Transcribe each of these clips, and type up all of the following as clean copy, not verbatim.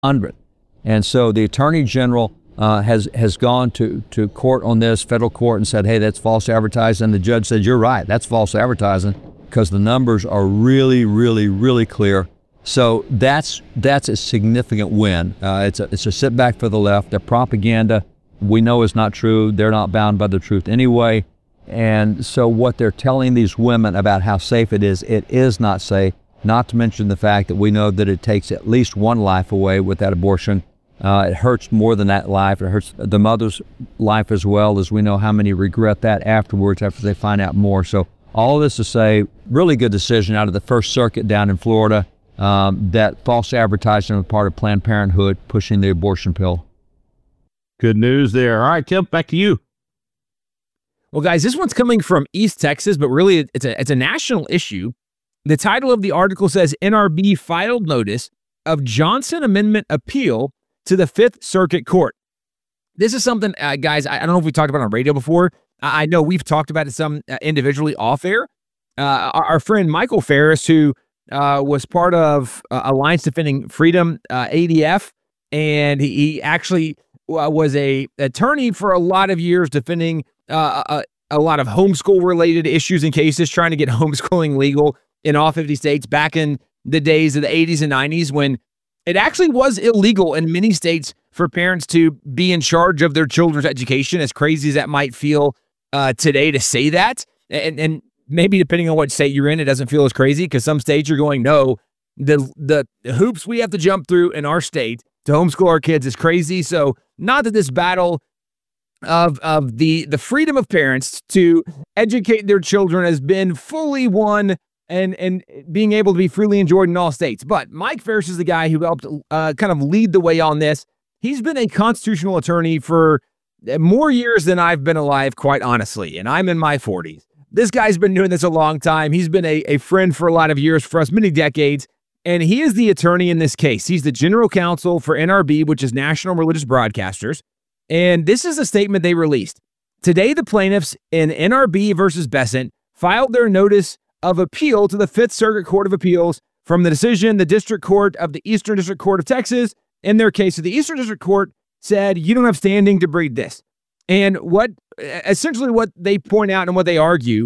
100. And so the Attorney General has gone to court on this, federal court, and said, hey, that's false advertising. And the judge said, you're right, that's false advertising, because the numbers are really, really, really clear. So that's a significant win. It's a setback for the left. Their propaganda, we know, is not true. They're not bound by the truth anyway. And so what they're telling these women about how safe it is not safe, not to mention the fact that we know that it takes at least one life away with that abortion. It hurts more than that life. It hurts the mother's life as well, as we know how many regret that afterwards after they find out more. So all this to say, really good decision out of the First Circuit down in Florida, that false advertising on the part of Planned Parenthood pushing the abortion pill. Good news there. All right, Tim, back to you. Well, guys, this one's coming from East Texas, but really it's a national issue. The title of the article says, NRB filed notice of Johnson Amendment appeal to the Fifth Circuit Court. This is something, guys, I don't know if we talked about it on radio before. I know we've talked about it some individually off air. Our friend Michael Ferris, who was part of Alliance Defending Freedom, ADF, and he actually was a attorney for a lot of years defending a lot of homeschool-related issues and cases, trying to get homeschooling legal in all 50 states back in the days of the 80s and 90s when it actually was illegal in many states for parents to be in charge of their children's education, as crazy as that might feel today to say that. And maybe depending on what state you're in, it doesn't feel as crazy, because some states are going, no, the hoops we have to jump through in our state to homeschool our kids is crazy. So not that this battle of the freedom of parents to educate their children has been fully won and being able to be freely enjoyed in all states. But Mike Ferris is the guy who helped kind of lead the way on this. He's been a constitutional attorney for more years than I've been alive, quite honestly, and I'm in my 40s. This guy's been doing this a long time. He's been a friend for a lot of years, for us, many decades, and he is the attorney in this case. He's the general counsel for NRB, which is National Religious Broadcasters, and this is a statement they released. Today, the plaintiffs in NRB versus Bessent filed their notice of appeal to the Fifth Circuit Court of Appeals from the decision the District Court of the Eastern District Court of Texas. In their case, the Eastern District Court said, you don't have standing to breed this. And essentially what they point out and what they argue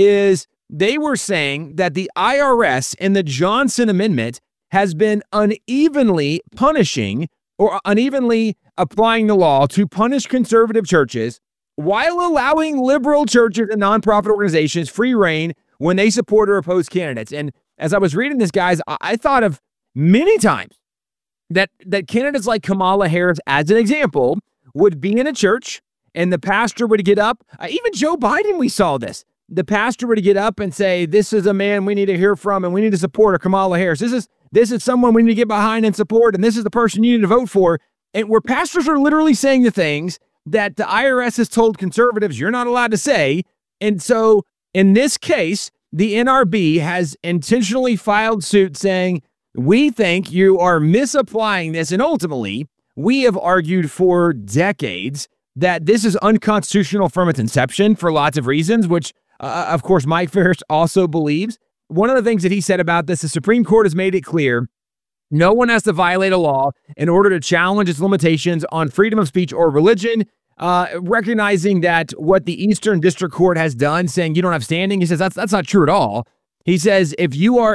is they were saying that the IRS in the Johnson Amendment has been unevenly punishing or unevenly applying the law to punish conservative churches while allowing liberal churches and nonprofit organizations free rein when they support or oppose candidates. And as I was reading this, guys, I thought of many times that candidates like Kamala Harris, as an example, would be in a church and the pastor would get up. Even Joe Biden, we saw this. The pastor would get up and say, this is a man we need to hear from and we need to support, or Kamala Harris. This is someone we need to get behind and support, and this is the person you need to vote for. And where pastors are literally saying the things that the IRS has told conservatives you're not allowed to say. And so in this case, the NRB has intentionally filed suit saying, we think you are misapplying this. And ultimately, we have argued for decades that this is unconstitutional from its inception for lots of reasons, which, of course, Mike Ferris also believes. One of the things that he said about this, the Supreme Court has made it clear no one has to violate a law in order to challenge its limitations on freedom of speech or religion. Recognizing that what the Eastern District Court has done, saying you don't have standing, he says that's not true at all. He says if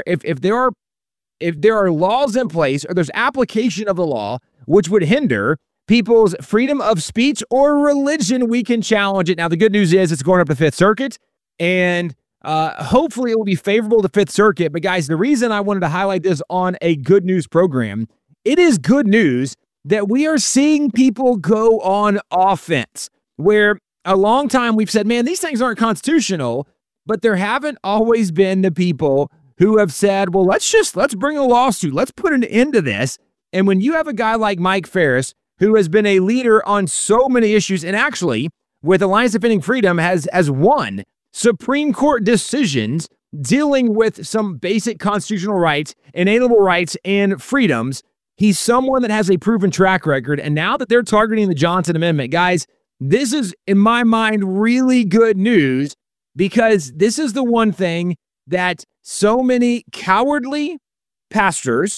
there are laws in place or there's application of the law which would hinder people's freedom of speech or religion, we can challenge it. Now, the good news is it's going up to Fifth Circuit, and hopefully it will be favorable to Fifth Circuit. But guys, the reason I wanted to highlight this on a good news program, it is good news that we are seeing people go on offense, where a long time we've said, man, these things aren't constitutional, but there haven't always been the people who have said, well, let's bring a lawsuit. Let's put an end to this. And when you have a guy like Mike Ferris, who has been a leader on so many issues, and actually with Alliance Defending Freedom has won Supreme Court decisions dealing with some basic constitutional rights, inalienable rights, and freedoms. He's someone that has a proven track record. And now that they're targeting the Johnson Amendment, guys, this is, in my mind, really good news, because this is the one thing that so many cowardly pastors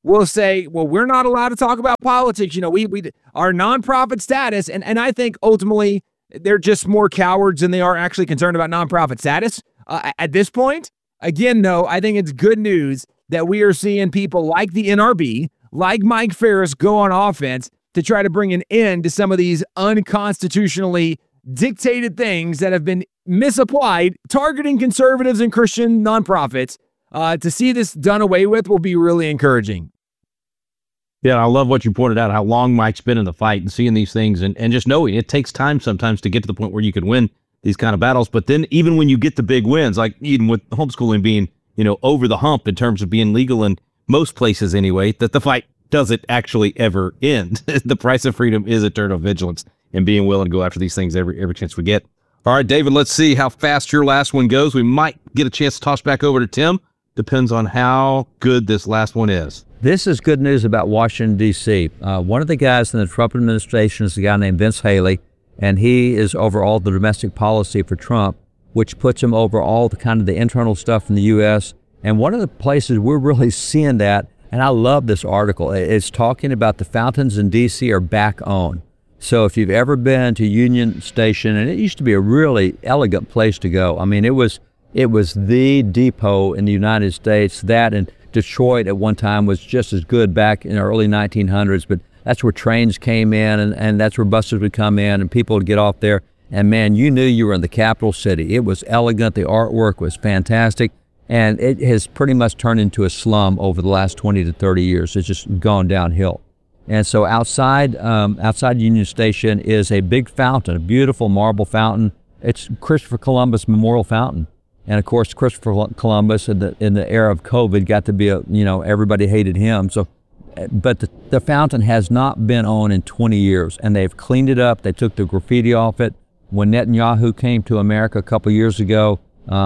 will say, well, we're not allowed to talk about politics. You know, we our nonprofit status. And I think ultimately they're just more cowards than they are actually concerned about nonprofit status at this point. Again, no, I think it's good news that we are seeing people like the NRB, like Mike Farris, go on offense to try to bring an end to some of these unconstitutionally dictated things that have been misapplied, targeting conservatives and Christian nonprofits. To see this done away with will be really encouraging. Yeah, I love what you pointed out, how long Mike's been in the fight and seeing these things and just knowing it takes time sometimes to get to the point where you can win these kind of battles. But then even when you get the big wins, like even with homeschooling being, over the hump in terms of being legal in most places anyway, that the fight doesn't actually ever end. The price of freedom is eternal vigilance and being willing to go after these things every chance we get. All right, David, let's see how fast your last one goes. We might get a chance to toss back over to Tim. Depends on how good this last one is. This is good news about Washington, D.C. One of the guys in the Trump administration is a guy named Vince Haley, and he is over all the domestic policy for Trump, which puts him over all the kind of the internal stuff in the U.S. And one of the places we're really seeing that, and I love this article, it's talking about the fountains in D.C. are back on. So if you've ever been to Union Station, and it used to be a really elegant place to go. I mean, it was the depot in the United States. That and Detroit at one time was just as good back in the early 1900s, but that's where trains came in, and that's where buses would come in, and people would get off there. And man, you knew you were in the capital city. It was elegant. The artwork was fantastic. And it has pretty much turned into a slum over the last 20 to 30 years. It's just gone downhill. And so outside Union Station is a big fountain, a beautiful marble fountain. It's Christopher Columbus Memorial Fountain. And of course, Christopher Columbus in the era of COVID got to be everybody hated him. So, but the fountain has not been on in 20 years, and they've cleaned it up. They took the graffiti off it. When Netanyahu came to America a couple years ago,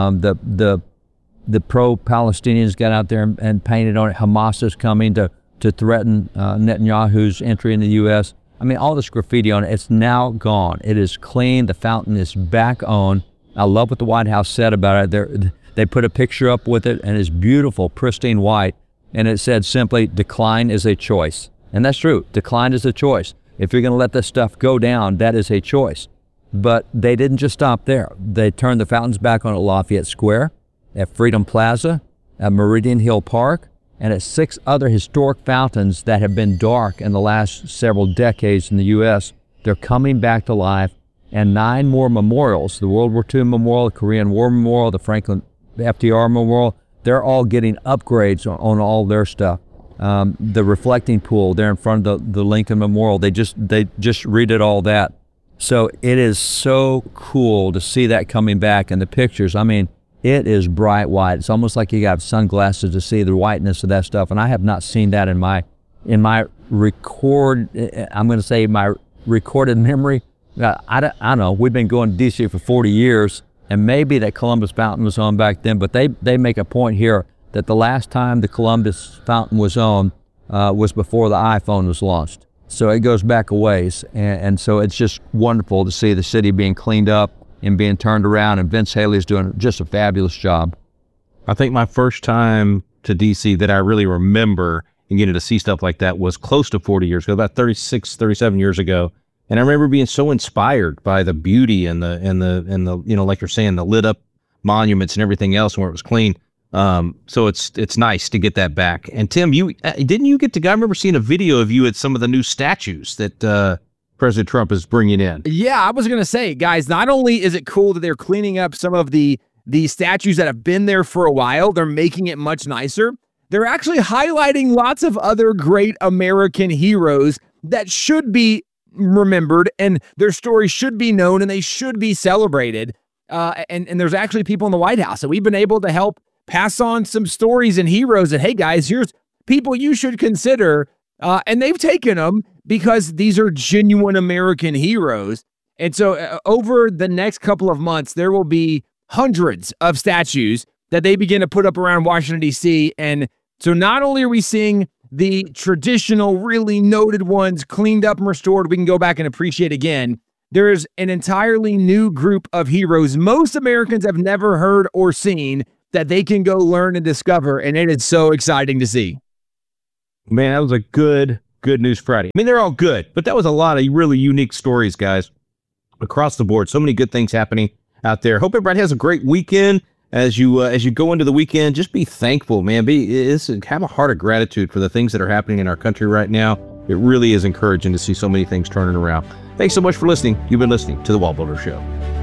the pro-Palestinians got out there and painted on it. Hamas is coming to threaten Netanyahu's entry in the U.S. I mean, all this graffiti on it, it's now gone. It is clean. The fountain is back on. I love what the White House said about it. They put a picture up with it, and it's beautiful, pristine white, and it said simply, decline is a choice. And that's true. Decline is a choice. If you're going to let this stuff go down, that is a choice. But they didn't just stop there. They turned the fountains back on at Lafayette Square, at Freedom Plaza, at Meridian Hill Park, and at 6 other historic fountains that have been dark in the last several decades in the U.S. They're coming back to life, and 9 more memorials, the World War II Memorial, the Korean War Memorial, the Franklin FDR Memorial, they're all getting upgrades on all their stuff. The reflecting pool there in front of the Lincoln Memorial, they just redid all that. So it is so cool to see that coming back, and the pictures, I mean, it is bright white. It's almost like you got sunglasses to see the whiteness of that stuff. And I have not seen that in my recorded memory. I don't know. We've been going to D.C. for 40 years, and maybe that Columbus Fountain was on back then. But they make a point here that the last time the Columbus Fountain was on was before the iPhone was launched. So it goes back a ways. And so it's just wonderful to see the city being cleaned up and being turned around, and Vince Haley is doing just a fabulous job. I think my first time to D.C. that I really remember and getting to see stuff like that was close to 40 years ago, about 36, 37 years ago. And I remember being so inspired by the beauty and the like you're saying, the lit up monuments and everything else where it was clean. So it's nice to get that back. And Tim, didn't you get to go? I remember seeing a video of you at some of the new statues that President Trump is bringing in. Yeah, I was going to say, guys, not only is it cool that they're cleaning up some of the statues that have been there for a while, they're making it much nicer. They're actually highlighting lots of other great American heroes that should be remembered, and their stories should be known, and they should be celebrated. And there's actually people in the White House that we've been able to help pass on some stories and heroes that, hey, guys, here's people you should consider. And they've taken them because these are genuine American heroes. And so over the next couple of months, there will be hundreds of statues that they begin to put up around Washington, D.C. And so not only are we seeing the traditional, really noted ones cleaned up and restored, we can go back and appreciate again. There's an entirely new group of heroes most Americans have never heard or seen that they can go learn and discover. And it is so exciting to see. Man, that was a good News Friday. I mean, they're all good, but that was a lot of really unique stories, guys, across the board. So many good things happening out there. Hope everybody has a great weekend. As you go into the weekend, just be thankful, man. Have a heart of gratitude for the things that are happening in our country right now. It really is encouraging to see so many things turning around. Thanks so much for listening. You've been listening to The Wall Builder Show.